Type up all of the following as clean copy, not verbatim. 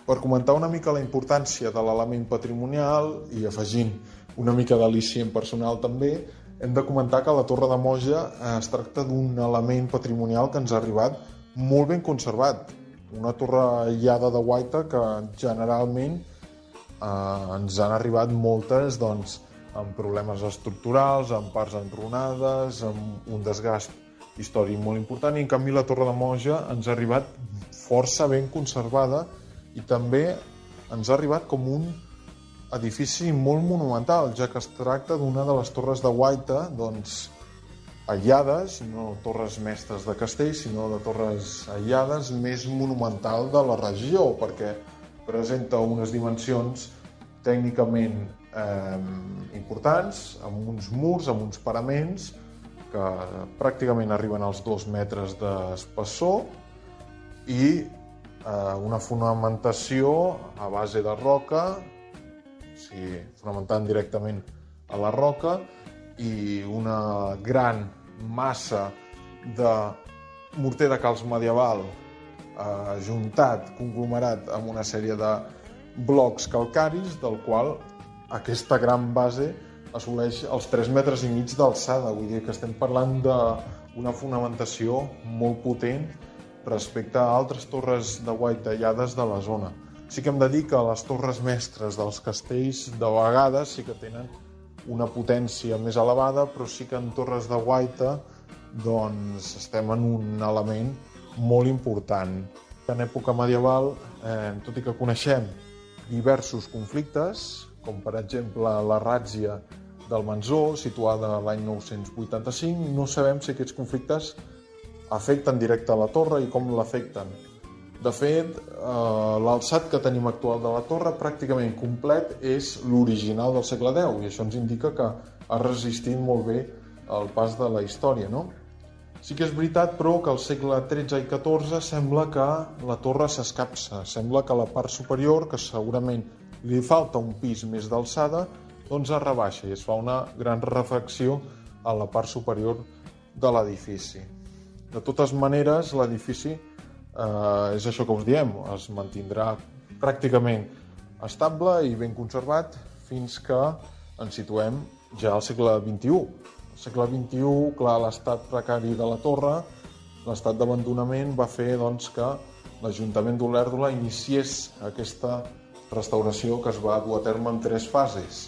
Per comentar una mica la importància de l'element patrimonial i afegint una mica d'al·licient personal també, hem de comentar que la Torre de Moja es tracta d'un element patrimonial que ens ha arribat molt ben conservat. Una torre aïllada de guaita que generalment ens han arribat moltes amb problemes estructurals, amb parts enrunades, amb un desgast històric molt important, i en canvi la Torre de Moja ens ha arribat força ben conservada i també ens ha arribat com un edifici molt monumental, ja que es tracta d'una de les torres de guaita aïllades, no torres mestres de castell, sinó de torres aïllades més monumental de la regió, perquè presenta unes dimensions tècnicament importants, amb uns murs, amb uns paraments que pràcticament arriben als 2 metres d'espessor i una fonamentació a base de roca, o sigui, fonamentant directament a la roca, i una gran massa de morter de calç medieval ajuntat, conglomerat amb una sèrie de blocs calcaris, del qual aquesta gran base assoleix els 3 metres i mig d'alçada. Vull dir que estem parlant d'una fonamentació molt potent respecte a altres torres de guaita aïllades de la zona. Sí que hem de dir que les torres mestres dels castells de vegades sí que tenen una potència més elevada, però sí que en torres de guaita estem en un element molt important. En època medieval, tot i que coneixem diversos conflictes, com per exemple la ràtzia del Manzó, situada l'any 985, no sabem si aquests conflictes afecten directe a la torre i com l'afecten. De fet, l'alçat que tenim actual de la torre pràcticament complet és l'original del segle X, i això ens indica que ha resistit molt bé el pas de la història, no? Sí que és veritat, però, que al segle XIII i XIV sembla que la torre s'escapça. Sembla que la part superior, que segurament li falta un pis més d'alçada, es rebaixa i es fa una gran refacció a la part superior de l'edifici. De totes maneres, l'edifici és això que us diem, es mantindrà pràcticament estable i ben conservat fins que ens situem ja al segle XXI. Al segle XXI, clar, l'estat precari de la torre, l'estat d'abandonament va fer que l'Ajuntament d'Olèrdola iniciés aquesta restauració que es va dur a terme en 3 fases.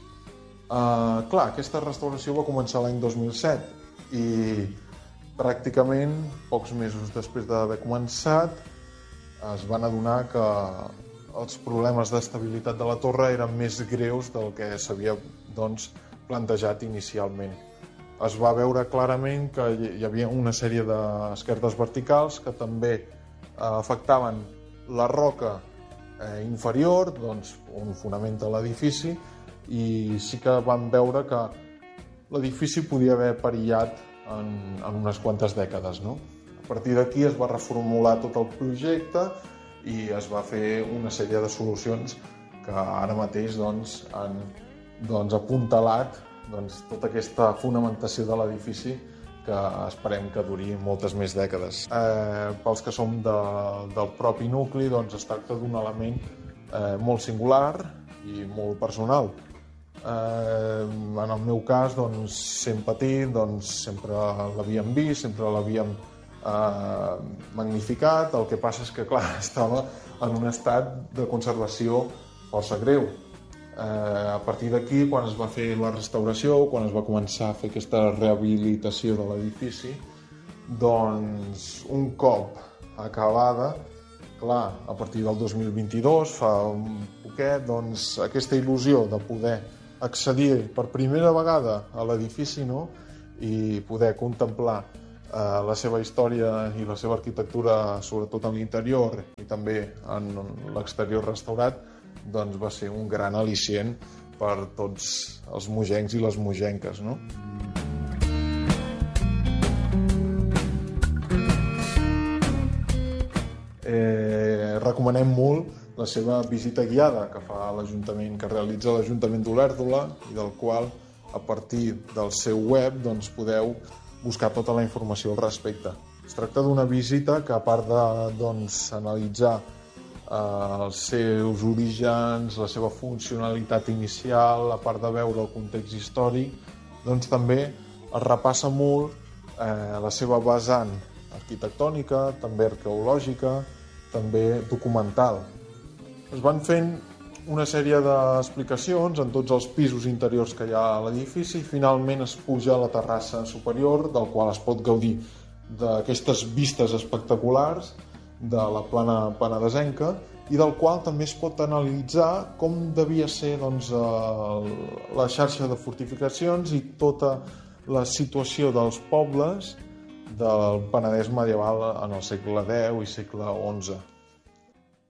Clar, aquesta restauració va començar l'any 2007 i pràcticament pocs mesos després d'haver començat es van adonar que els problemes d'estabilitat de la torre eren més greus del que s'havia plantejat inicialment. Es va veure clarament que hi havia una sèrie d'esquerdes verticals que també afectaven la roca inferior, on fonamenta l'edifici, i sí que van veure que l'edifici podia haver perillat en unes quantes dècades, no? A partir d'aquí es va reformular tot el projecte i es va fer una sèrie de solucions que ara mateix han apuntalat tota aquesta fonamentació de l'edifici que esperem que duri moltes més dècades. Pels que som del propi nucli, es tracta d'un element molt singular i molt personal. En el meu cas, sent petit, sempre l'havíem vist, sempre l'havíem magnificat. El que passa és que, clar, estava en un estat de conservació força greu. A partir d'aquí, quan es va fer la restauració, quan es va començar a fer aquesta rehabilitació de l'edifici, un cop acabada, clar, a partir del 2022, fa un poquet, aquesta il·lusió de poder accedir per primera vegada a l'edifici, no?, i poder contemplar la seva història i la seva arquitectura, sobretot en l'interior i també en l'exterior restaurat, va ser un gran al·licient per tots els mogencs i les mogenques, no? Recomanem molt la seva visita guiada que fa l'Ajuntament, que realitza l'Ajuntament d'Olèrdola i del qual, a partir del seu web, podeu buscar tota la informació al respecte. Es tracta d'una visita que, a part d'analitzar els seus orígens, la seva funcionalitat inicial, a part de veure el context històric, doncs també es repassa molt la seva vessant arquitectònica, també arqueològica, també documental. Es van fent una sèrie d'explicacions en tots els pisos interiors que hi ha a l'edifici i finalment es puja a la terrassa superior, del qual es pot gaudir d'aquestes vistes espectaculars de la plana penedesenca i del qual també es pot analitzar com devia ser la xarxa de fortificacions i tota la situació dels pobles del Penedès medieval en el segle X i segle XI.